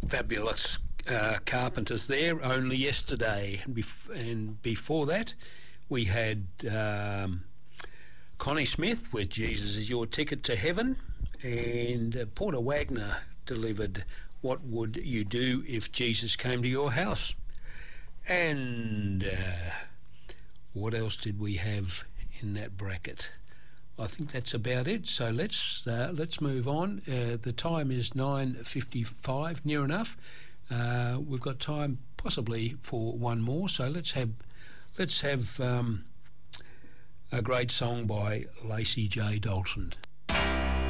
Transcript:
fabulous Carpenters there only yesterday, and before that we had Connie Smith with Jesus Is Your Ticket to Heaven, and Porter Wagner delivered What Would You Do If Jesus Came to Your House. And what else did we have in that bracket? I think that's about it. So let's move on. The time is 9:55, near enough. We've got time possibly for one more. So let's have a great song by Lacey J. Dalton.